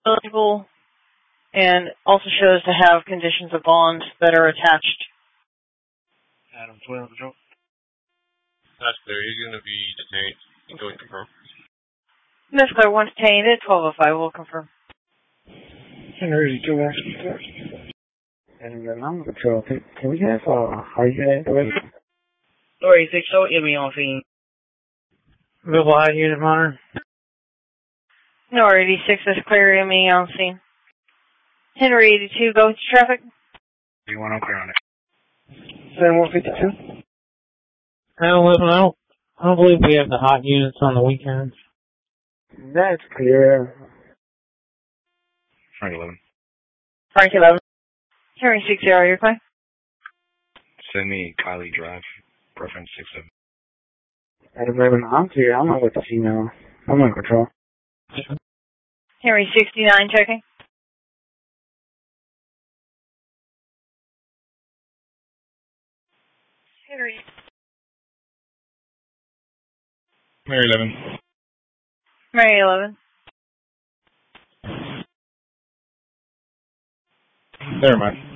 eligible and also shows to have conditions of bond that are attached. Adam 12, Patrol. That's clear. He's going to be detained. You can go and confirm. That's clear. One detained at 12:05. We'll confirm. Henry, 2 actions. And I'm Patrol. Can we have are you there? Story 6, show me on scene. Visible eye unit monitor. Nor 86 is clear. Me on scene. Henry 82, go to traffic. You want to clear on it? 7152. Listen, I don't believe we have the hot units on the weekends. That's clear. Frank 11. Frank 11. Henry 60, you're clear. Send me Kylie Drive, reference 67. Adam 11, I'm clear. I'm not with the female. I'm on Patrol. Henry 69, checking. Henry. Mary 11. Mary 11. Never mind.